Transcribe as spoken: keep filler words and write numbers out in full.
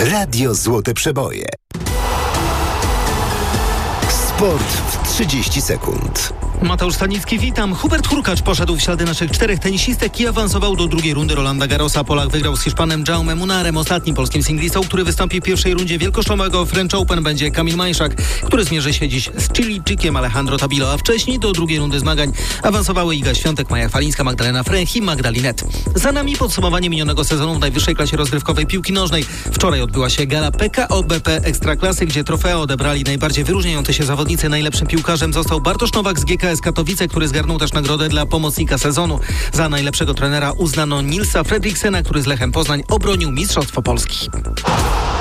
Radio Złote Przeboje. Sport w trzydzieści sekund. Mateusz Stanicki, witam. Hubert Hurkacz poszedł w ślady naszych czterech tenisistek i awansował do drugiej rundy Rolanda Garrosa. Polak wygrał z Hiszpanem Jaume Munarem. Ostatnim polskim singlistą, który wystąpi w pierwszej rundzie wielkoszlemowego French Open, będzie Kamil Majszak, który zmierzy się dziś z Chilijczykiem Alejandro Tabilo, a wcześniej do drugiej rundy zmagań awansowały Iga Świątek, Maja Falińska, Magdalena Frech i Magda Linette. Za nami podsumowanie minionego sezonu w najwyższej klasie rozgrywkowej piłki nożnej. Wczoraj odbyła się gala P K O B P Ekstraklasy, gdzie trofea odebrali najbardziej wyróżniający się zawodnicy. Najlepszym piłkarzem został Bartosz Nowak z G K S Katowice, który zgarnął też nagrodę dla pomocnika sezonu. Za najlepszego trenera uznano Nilsa Fredriksena, który z Lechem Poznań obronił Mistrzostwo Polski.